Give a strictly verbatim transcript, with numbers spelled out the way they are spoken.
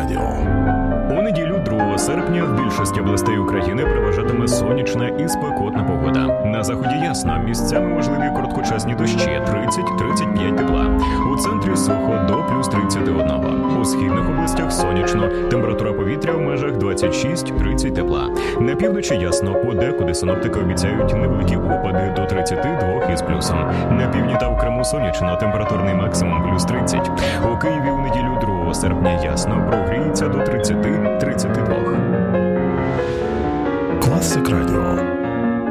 Радіо. У неділю другого серпня в більшості областей України переважатиме сонячна і спекотна погода. На заході ясно, місцями можливі короткочасні дощі тридцять - тридцять п'ять тепла. У центрі сухо до плюс тридцять один. У східних областях сонячно, температура повітря в межах двадцять шість - тридцять тепла. На півночі ясно, подекуди синоптики обіцяють невеликі опади до тридцяти двох із плюсом. На півдні та в Криму сонячно, температурний максимум плюс тридцять. У Києві у неділю другого серпня ясно, прогріється до тридцяти - тридцяти двох. Класик Радіо.